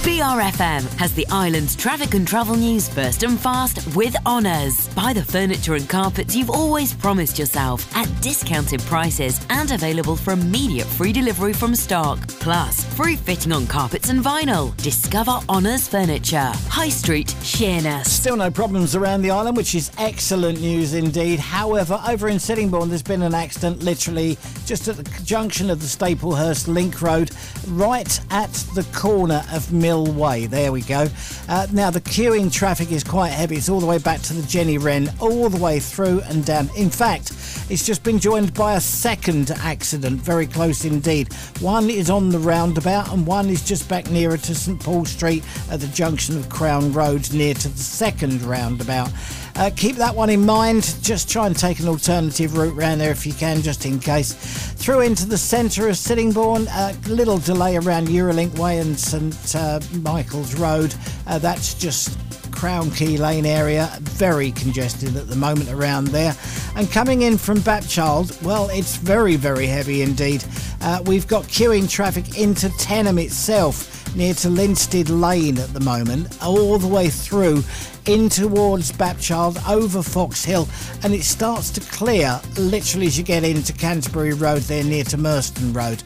BRFM has the island's traffic and travel news first and fast with Honours. Buy the furniture and carpets you've always promised yourself at discounted prices and available for immediate free delivery from stock. Plus, free fitting on carpets and vinyl. Discover Honours Furniture. High Street, Sheerness. Still no problems around the island, which is excellent news indeed. However, over in Sittingbourne, there's been an accident literally just at the junction of the Staplehurst Link Road, right at the corner of Mill Way. There we go. Now, the queuing traffic is quite heavy. It's all the way back to the Jenny Wren, all the way through and down. In fact, it's just been joined by a second accident, very close indeed. One is on the roundabout and one is just back nearer to St Paul Street at the junction of Crown Road, near to the second roundabout. Keep that one in mind. Just try and take an alternative route round there if you can, just in case. Through into the centre of Sittingbourne, a little delay around Eurolink Way and St Michael's Road. That's just Crown Key Lane area, very congested at the moment around there. And coming in from Bapchild, well, it's very, very heavy indeed. We've got queuing traffic into Tenham itself, near to Linstead Lane at the moment, all the way through in towards Bapchild, over Fox Hill, and it starts to clear literally as you get into Canterbury Road there near to Merston Road.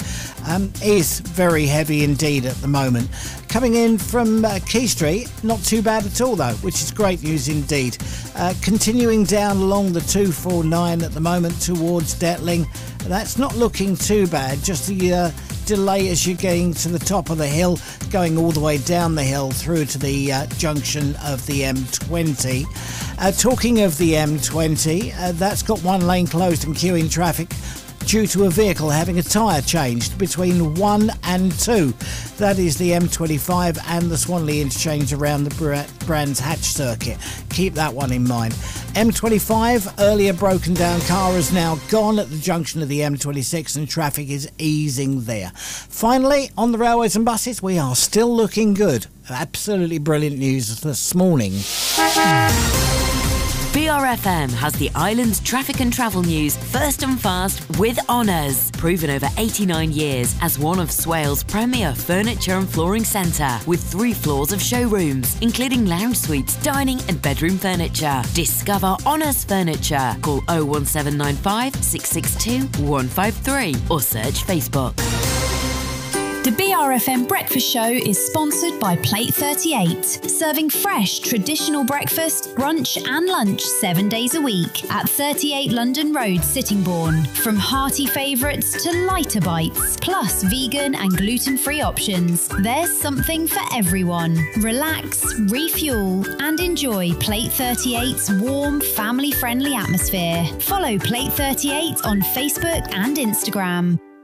Is very heavy indeed at the moment. Coming in from Key Street, not too bad at all though, which is great news indeed. Continuing down along the 249 at the moment towards Detling, that's not looking too bad, just the delay as you're getting to the top of the hill, going all the way down the hill through to the junction of the M20. Talking of the M20, that's got one lane closed and queuing traffic due to a vehicle having a tyre changed between 1 and 2. That is the M25 and the Swanley interchange around the Brands Hatch circuit. Keep that one in mind. M25, earlier broken down car is now gone at the junction of the M26 and traffic is easing there. Finally, on the railways and buses, we are still looking good. Absolutely brilliant news this morning. BRFM has the island's traffic and travel news first and fast with Honours. Proven over 89 years as one of Swale's premier furniture and flooring centre, with 3 floors of showrooms, including lounge suites, dining and bedroom furniture. Discover Honours Furniture. Call 01795 662 153 or search Facebook. The BRFM Breakfast Show is sponsored by Plate 38, serving fresh, traditional breakfast, brunch and lunch 7 days a week at 38 London Road, Sittingbourne. From hearty favourites to lighter bites, plus vegan and gluten-free options, there's something for everyone. Relax, refuel and enjoy Plate 38's warm, family-friendly atmosphere. Follow Plate 38 on Facebook and Instagram.